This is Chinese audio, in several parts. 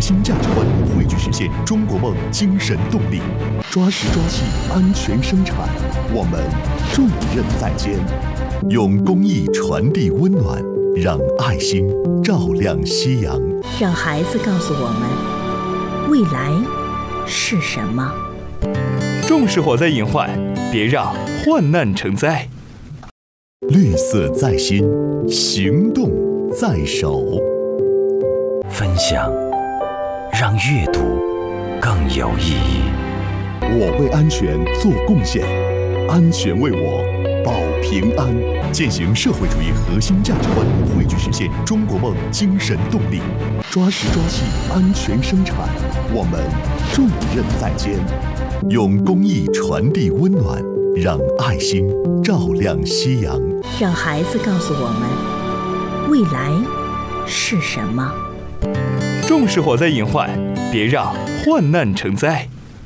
心价值观汇聚实现中国梦精神动力，抓实抓细安全生产，我们重任在肩，用公益传递温暖，让爱心照亮夕阳， 让孩子告诉我们未来是什么。 重视火灾隐患，别让患难成灾。 绿色在心，行动在手。 分享，让阅读更有意义。 我为安全做贡献，安全为我保平安。践行社会主义核心价值观，汇聚实现中国梦精神动力，抓实抓细安全生产，我们重任在肩，用公益传递温暖，让爱心照亮夕阳， 让孩子告诉我们未来是什么。 重视火灾隐患，别让患难成灾。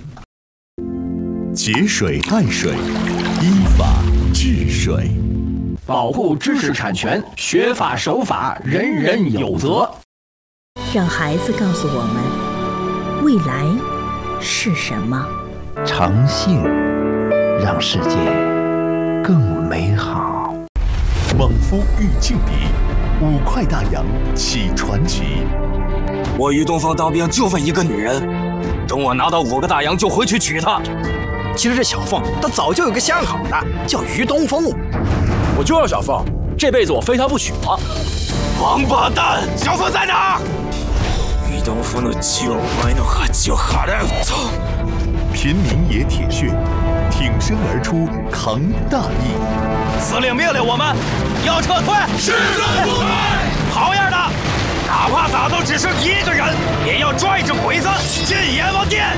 节水爱水，依法治水。 保护知识产权，学法守法，人人有责。 让孩子告诉我们未来是什么。 诚信，让世界更美好。 猛夫遇劲敌，5块大洋起传奇。 我于东方当兵就为一个女人，等我拿到5个大洋就回去娶她。 其实这小凤她早就有个相好的，叫于东风。 我就要小凤，这辈子我非她不娶了。王八蛋，小凤在哪？于东风的酒，我能喝酒喝的操！ 平民也铁血，挺身而出扛大义。 司令命令我们要撤退，誓死不退。好样的！哪怕打到只剩1个人，也要拽着鬼子进阎王殿。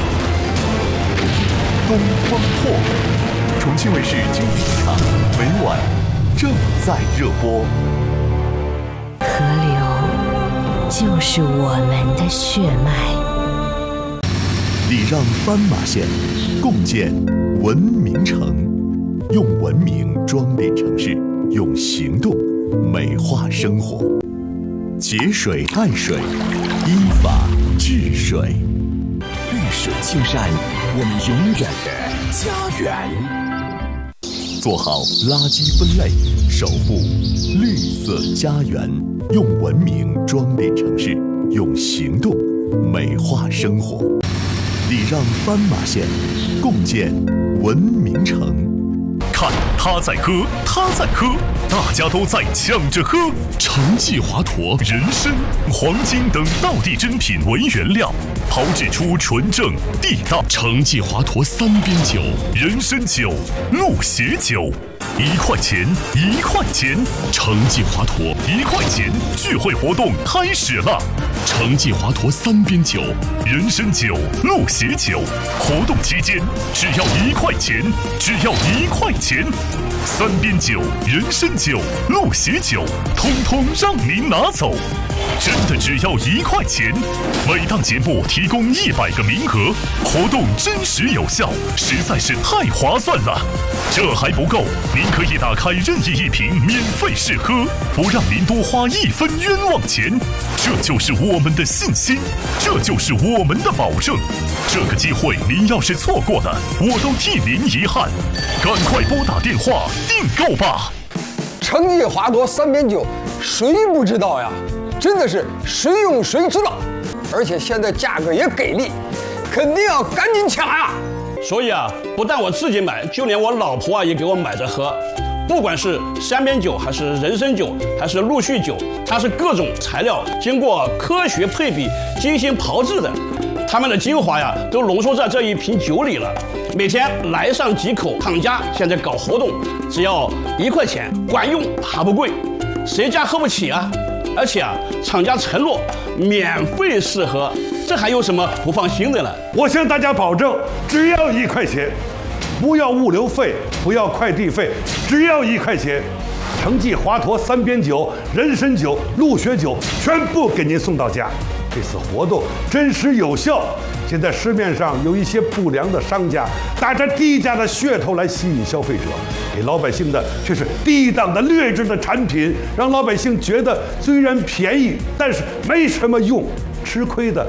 东方破，重庆卫视经典剧场每晚正在热播。 河流就是我们的血脉。 礼让斑马线，共建文明城，用文明装点城市，用行动美化生活。节水爱水，依法治水。 绿水青山，我们永远的家园。 做好垃圾分类，守护绿色家园，用文明装点城市，用行动美化生活。礼让斑马线，共建文明城。 看他在喝，他在喝，大家都在抢着喝。成绩华佗、人参、黄金等道地珍品为原料，炮制出纯正地道成绩华佗3边酒、人参酒、鹿血酒。1块钱，1块钱，成绩华佗1块钱聚会活动开始了。成绩华佗3边酒、人参酒、鹿血酒，活动期间只要1块钱，只要1块钱，3边酒、人参酒、鹿血酒，通通让您拿走，真的只要1块钱。每档节目提供100个名额，活动真实有效，实在是太划算了。这还不够，您可以打开任意1瓶免费试喝，不让您多花1分冤枉钱。这就是我们的信心，这就是我们的保证。这个机会您要是错过了，我都替您遗憾。赶快拨打电话订购吧。 成绩华佗3边酒，谁不知道呀？真的是谁用谁知道，而且现在价格也给力，肯定要赶紧抢呀！ 所以啊，不但我自己买，就连我老婆啊也给我买着喝。不管是3边酒，还是人参酒，还是陆续酒，它是各种材料经过科学配比、精心炮制的，它们的精华呀都浓缩在这一瓶酒里了。每天来上几口，厂家现在搞活动，只要1块钱，管用还不贵，谁家喝不起啊？而且啊，厂家承诺免费试喝，这还有什么不放心的呢？ 我向大家保证，只要1块钱，不要物流费，不要快递费，只要1块钱，成绩华佗3边酒、人参酒、鹿血酒全部给您送到家。这次活动真实有效。现在市面上有一些不良的商家打着低价的噱头来吸引消费者，给老百姓的却是低档的劣质的产品，让老百姓觉得虽然便宜，但是没什么用，吃亏的